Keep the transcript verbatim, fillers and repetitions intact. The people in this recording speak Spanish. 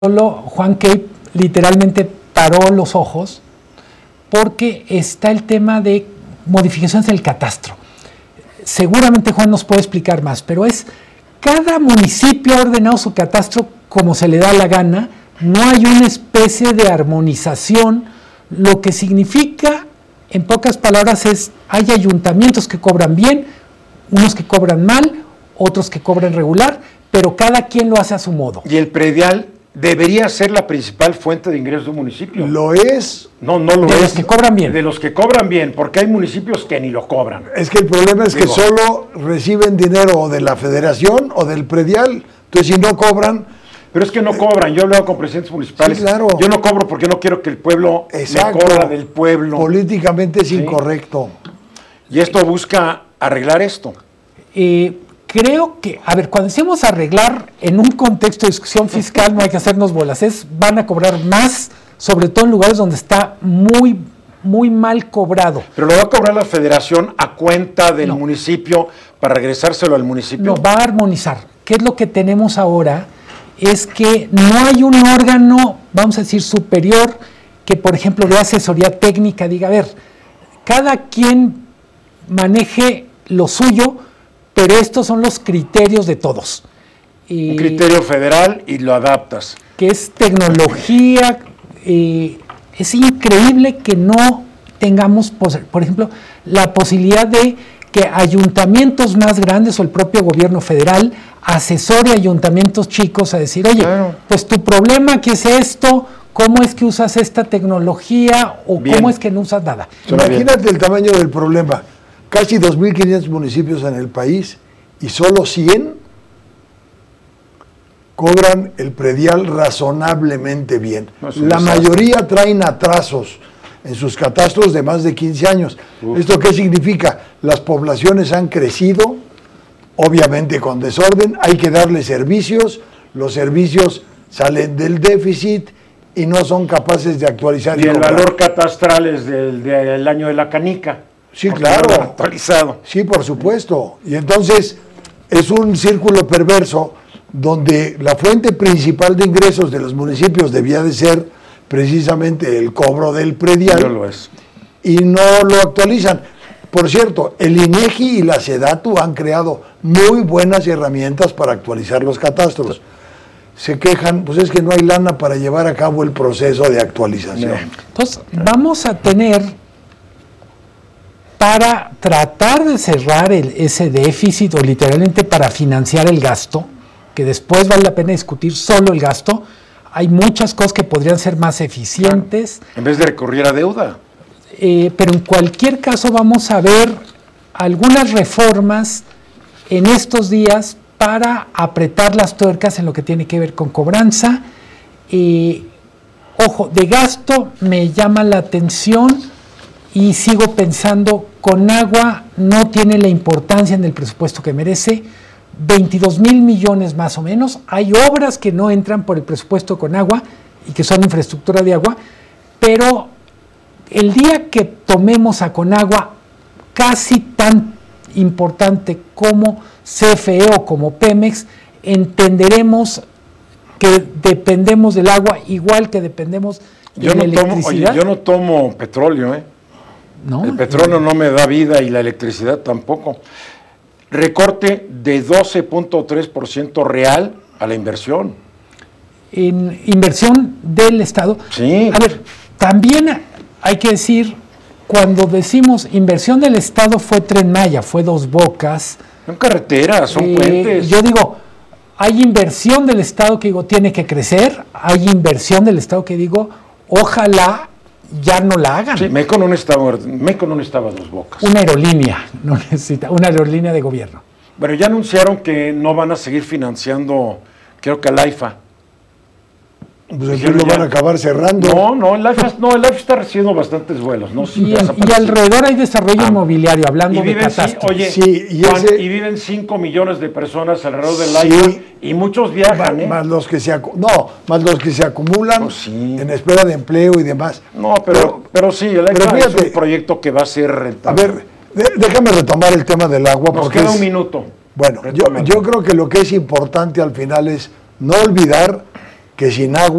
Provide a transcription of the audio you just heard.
Juan Cape literalmente paró los ojos porque está el tema de modificaciones del catastro. Seguramente Juan nos puede explicar más, pero es cada municipio ha ordenado su catastro como se le da la gana, no hay una especie de armonización, lo que significa, en pocas palabras, es hay ayuntamientos que cobran bien, unos que cobran mal, otros que cobran regular, pero cada quien lo hace a su modo. Y el predial debería ser la principal fuente de ingresos de un municipio. ¿Lo es? No, no lo de es. De los que cobran bien. De los que cobran bien, porque hay municipios que ni lo cobran. Es que el problema es Digo, que solo reciben dinero o de la federación o del predial. Entonces, si no cobran... Pero es que no cobran. Yo he hablado con presidentes municipales. Sí, claro. Yo no cobro porque no quiero que el pueblo Exacto. me cobra del pueblo. Políticamente es Sí. incorrecto. Y esto busca arreglar esto. Eh, creo que, a ver, cuando decimos arreglar en un contexto de discusión fiscal no hay que hacernos bolas, es van a cobrar más, sobre todo en lugares donde está muy, muy mal cobrado. Pero lo va a cobrar la federación a cuenta del No. municipio para regresárselo al municipio. No, va a armonizar. ¿Qué es lo que tenemos ahora? Es que no hay un órgano, vamos a decir, superior, que por ejemplo de asesoría técnica diga, a ver, cada quien maneje lo suyo, pero estos son los criterios de todos. Y Un criterio federal y lo adaptas. que es tecnología, eh, es increíble que no tengamos, por ejemplo, la posibilidad de que ayuntamientos más grandes o el propio gobierno federal asesore a ayuntamientos chicos a decir, oye, Claro. pues tu problema que es esto, ¿cómo es que usas esta tecnología o Bien. cómo es que no usas nada? Suena bien. Imagínate el tamaño del problema. Casi dos mil quinientos municipios en el país y solo cien cobran el predial razonablemente bien. No, es un La desastre. mayoría traen atrasos en sus catastros de más de quince años. Uf. ¿Esto qué significa? Las poblaciones han crecido, obviamente con desorden, hay que darle servicios, los servicios salen del déficit y no son capaces de actualizar Y el cobrar. valor catastral es del, del año de la canica. Sí, porque claro. no lo han actualizado. Sí, por supuesto. Y entonces es un círculo perverso donde la fuente principal de ingresos de los municipios debía de ser precisamente el cobro del No predial lo es. y no lo actualizan. Por cierto, el INEGI y la SEDATU han creado muy buenas herramientas para actualizar los catastros. Se quejan, pues es que no hay lana para llevar a cabo el proceso de actualización. Entonces, vamos a tener, para tratar de cerrar el, ese déficit o literalmente para financiar el gasto, que después vale la pena discutir solo el gasto, hay muchas cosas que podrían ser más eficientes, En vez de recurrir a deuda. eh, pero en cualquier caso vamos a ver algunas reformas en estos días para apretar las tuercas en lo que tiene que ver con cobranza. Eh, ojo, de gasto me llama la atención y sigo pensando, Conagua no tiene la importancia en el presupuesto que merece, veintidós mil millones más o menos, hay obras que no entran por el presupuesto Conagua y que son infraestructura de agua, pero el día que tomemos a Conagua casi tan importante como C F E o como Pemex, entenderemos que dependemos del agua igual que dependemos de Yo la no, tomo, oye, electricidad. yo no tomo petróleo, ¿eh? ¿No? El petróleo no me da vida y la electricidad tampoco. Recorte de doce punto tres por ciento real a la inversión. En inversión del Estado. Sí. A ver, también hay que decir, cuando decimos inversión del Estado fue Tren Maya, fue Dos Bocas. Son carreteras, son Eh, puentes. Yo digo, hay inversión del Estado que digo tiene que crecer, hay inversión del Estado que digo, ojalá ya no la hagan. Sí, México no necesitaba, México no necesitaba Dos Bocas. Una aerolínea, no necesita, una aerolínea de gobierno. Bueno, ya anunciaron que no van a seguir financiando, creo que al AIFA. Pues entonces Dijeron lo ya. van a acabar cerrando. No, no, el AIFA, no, el AIFA está recibiendo bastantes vuelos, ¿no? Sí, Y, pasa por y sí. alrededor hay desarrollo Ah. inmobiliario, hablando Y de viven, sí, catastro. oye, Sí, y Juan, ese- y viven cinco millones de personas alrededor del Sí. AIFA y muchos Más, viajan, ¿eh? más los que se acu- no, más los que se acumulan Pues sí. en espera de empleo y demás. No, pero, pero sí, el AIFA pero es fíjate, un proyecto que va a ser A rentable. ver, de- déjame retomar el tema del agua. Nos porque queda es- un minuto. Bueno, yo, Retómalo. yo creo que lo que es importante al final es no olvidar que sin agua